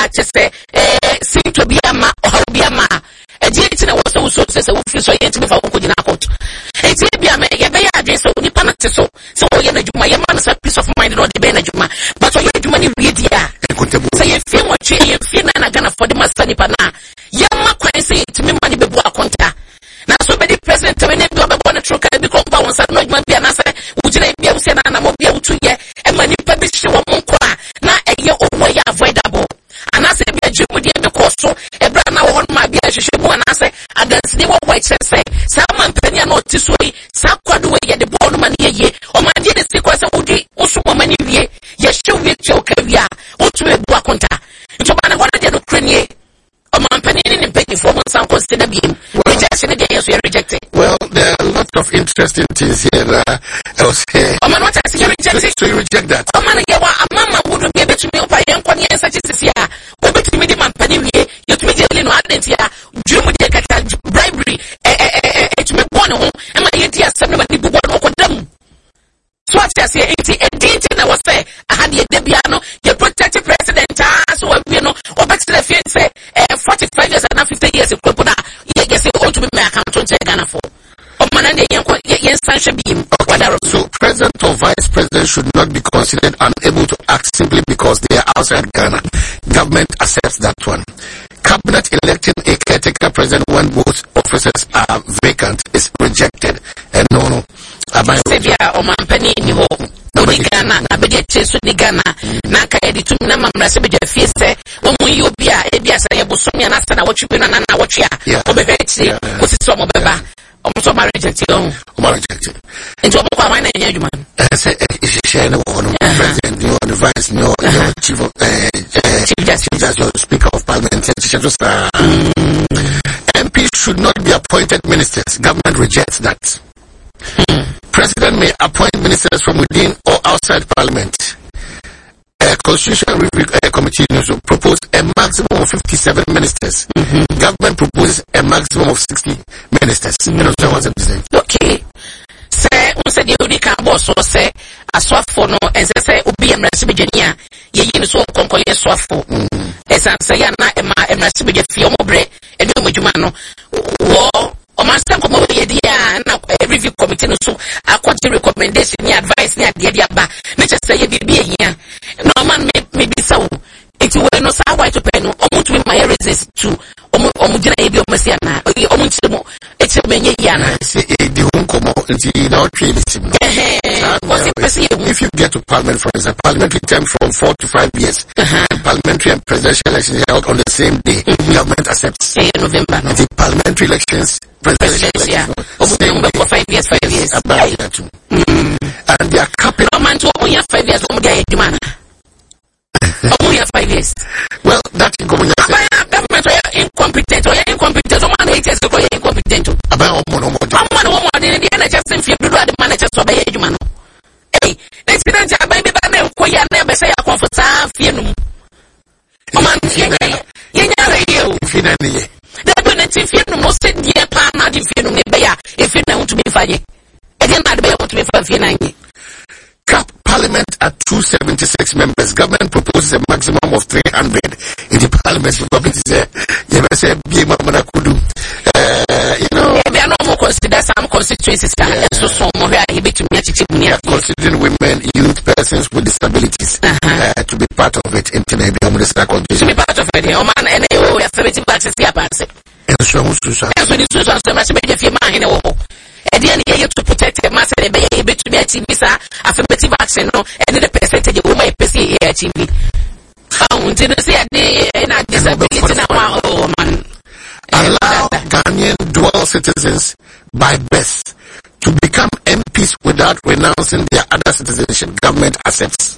say seem to be a ma or be a ma. A dating was also says a few so yet before we could not. A tibia may be address so the panel so you're my man is a piece of mind or the Benajuma. But for your money, we say if you want to feel and gonna for the master Nipana. Yama can say to me money before a conta. Now so many president when they go on a truck and become bounce and not be an answer. Would you be able to say and I'm be able to get and money publish one qua. Now a year or way avoidable. And I say be a Jew with the cost so a brand now on my be a should one answer against the white say someone penny not this way. Some quad way at the bottom money a year or my dear sequence would be also money ye. Yes, you will joke caviar or to a black conta. Into man what I did Ukraine. A man penny in paying for one sound consider being rejection again we are rejected. Well, there are a lot of interesting things here. Elsewhere. Oh man, what I say you reject so you reject that. Oh man, a mama wouldn't be able to me up by young Quania such as this year. We bet me the man penny you to me telling no identity. Drew with the bribery to me one home and my idea seven people one them. So what I say, a dating I was say, I had the Debiano, your protected president, so you know, or back to the field say, 45 years and 50 years of Kupuna, yes, you want to be my account on Ghana for. Oh man, yes, so president or vice president should not be considered unable to act simply because they are outside Ghana. Government accepts that one. Cabinet electing a caretaker president when both offices are vacant is rejected. And no. Severe or man penny in your Ghana, I bet chase with the Ghana. Naka editum Namam Rasibja Fiese, when you be a Ebias, I will soon and after what you been and what you are. What's it some of Beba? Also marriage at your own. And so, my name, man. I say, if you share no president, no vice, no chief of justice, speaker of parliament, MPs should not be appointed ministers. Government rejects that. President may appoint ministers from within or outside parliament. Constitutional Review Committee proposed a maximum of 57 ministers. Government proposes a maximum of 60 ministers. Okay. Say, we said the Unica boss or say, a swap for no, and say, Ubi and Rassibijania, ye so concoy swap for. As I say, Emma and Rassibija Fiomobre, and Mujumano. War. O master come over here now a review committee so I want to recommendation ni advice ni idea ba na just say be here no man may be so it will no say why to pay no omuntu be my resist to omugina e bi omasi na omuntu mo it menye ya na say the home come until now trade if you get to parliament for example parliamentary term from 4 to 5 years parliamentary and presidential elections held on the same day government accepts November the parliamentary elections presidential for 5 years about that too and their capital man to only 5 years only 5 years well that government incompetent or incompetent man haters go incompetent about one the NHS in field the managers of the human hey let's be done baby ko ya never say I comfort fienu man yenya radio finally the penalty fienu no said ye pa na di fienu ne be ya if you want to be fire again na be want to be fire cap parliament at 276 members government proposes a maximum of 300 in the parliament government say you say be mamana kudu you know we are not more consider some constituencies so some more here be to me considering women youth persons with disabilities to be part of it in Tene be to be part of it o man and we are 70 bucks here pass and so much be the man wo and then you to protect the mass and be able to be a affirmative action no and the percentage of my PC achieve found in the disability now oh man allow Ghanaian dual citizens by birth to become MPs without renouncing their other citizenship. Government accepts.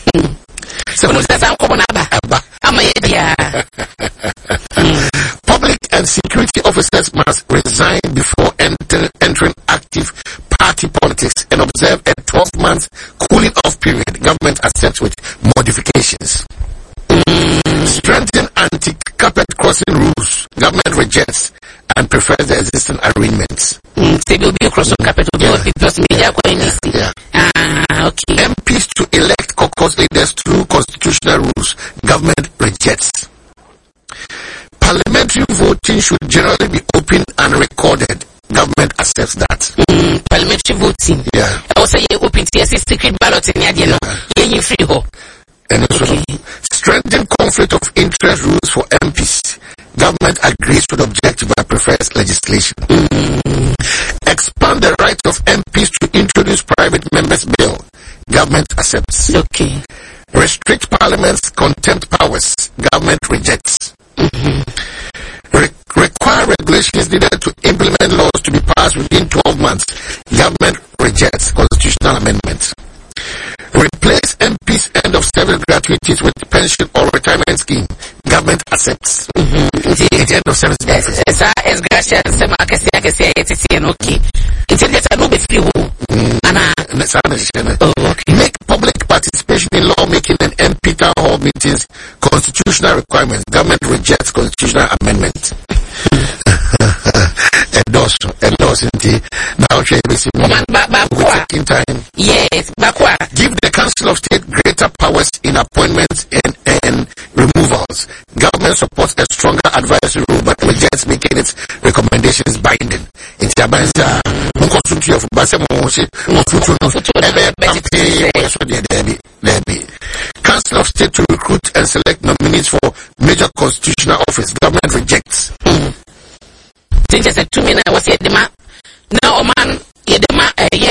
Public and security officers must resign before entering active party politics and observe a 12-month cooling off period. Government accepts with modifications. Strengthen anti-carpet crossing rules. Government rejects and prefers the existing arrangements. Okay. MPs to elect caucus leaders through constitutional rules. Government rejects. voting should generally be open and recorded. Government accepts that. Parliamentary voting. Yeah. Also, you open to secret ballot in the you free ho. And also, strengthen conflict of interest rules for MPs. Government agrees with objective but prefers legislation. Expand the right of MPs to introduce private members' bill. Government accepts. Okay. Restrict Parliament's contempt powers. Government rejects. Require regulations needed to implement laws to be passed within 12 months. Government rejects. Constitutional amendment. Replace MPs' end of service gratuities with pension or retirement scheme. Government accepts. The end of service benefits. As gracias, okay. Make public participation in lawmaking and MP town hall meetings constitutional requirements. Government rejects constitutional amendment. Endorse now taking time. Yes, give the Council of State greater powers in appointments and removals. Government supports a stronger advisory role but rejects making its recommendations binding. It's a Council of State to recruit and select nominees for major constitutional office. Government rejects. Just a 2 minutes was Yedema. Now, man, Yedema,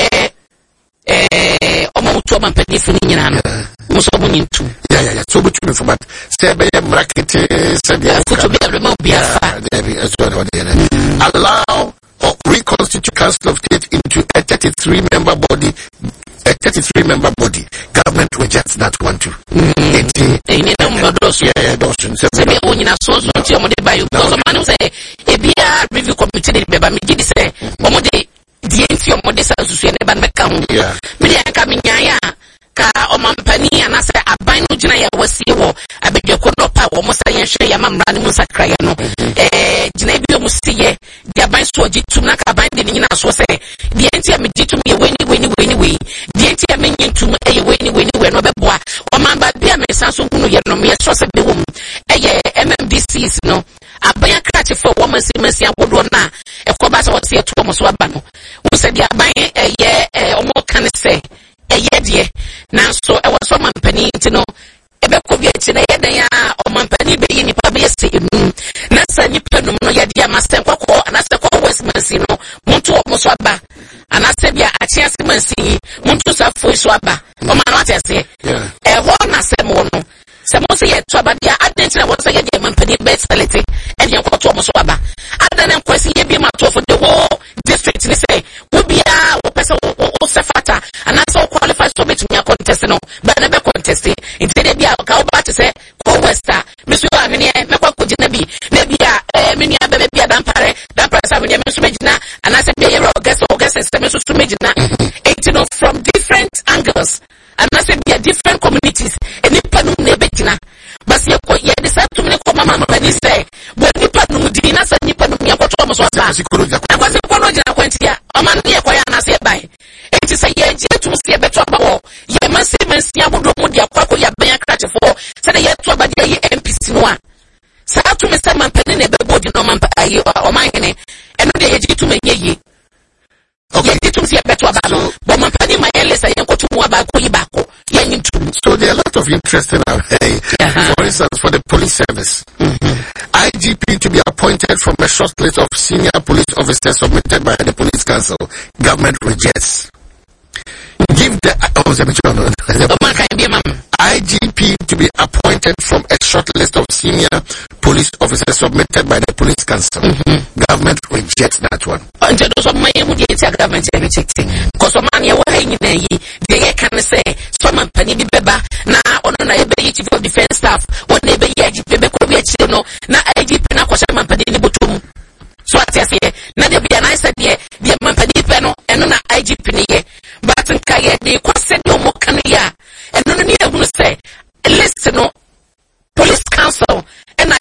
Omotuaman Penny for Nina. Musobunin too. Yeah. So much for that. Stay marketing, allow or reconstitute Council of State into a 33-member body. Government rejects that one too. Review committee beba me gidi say omode die enti omode sa susu ne ba meka ho me dey aka me nyaa ka omampani anase aban no gina ya wasie wo abedweko no pa wo mo sa yen hwe ya mamra ne mu sakra ya no gina bi o mu siye di aban so gitum na ka aban de nyina so say die enti a me gitum ye weni die enti a me nyentum ye weni no beboa omamba bia me sanso hunu ye no me so se be wo MMDCs no abaya krache for woman si awodo na ekoba se wote eto mo so aba no wo se dia ban omo kan se de na so e wo so mampani ntino ebe ko bi echi na ye dan ya omampani be yi nipa be se enu na sa nipa no no ye dia masen kwakọ na se ko Westmansi no muntu mo so aba ana se bia atia se mansi muntu sa foi so aba o ma no atese ho na se mo no se mo se ye to aba dia adentina wo se ye dia mampani be selete and you got to almost over. Other than question, you be my for the whole district. They say, we be a person or Safata, and I so qualified to make me a contest, no, but never contesting. Instead, they be a cow back to say, go Wester, Mr. Avini, never could be, maybe a mini baby, a dampare, dampare, and I said, be a guest or guest and semester to Medina, 18 from different angles. And I said, be a different communities, and if Panu Nebetina, but you decide to make a mama and say, when you put no dinner, and you put me a bottom of water. I was a college and I went here. A man near Koyana say by. It is a year to see a better power. You must see me see a wood of your quack or your bank crash for, said a year to about the MPC one. So to Mr. Mampany, a body no man or mine, and the age to me ye. Okay, to see a better battle, but Mampany, my eldest, I go to more about Koyabako. So there are a lot of interest in our for instance, for the police service. IGP to be appointed from a short list of senior police officers submitted by the police council. Government rejects. Give the IGP to be appointed from a short list of senior police officers submitted by the police council. Government rejects that one. Government rejecting because man they can say some penny beba na ono na ebe chief of defense staff what na ebe IGP be ko be chire no na IGP na kwasha man penny ni botum so ati ase na de bia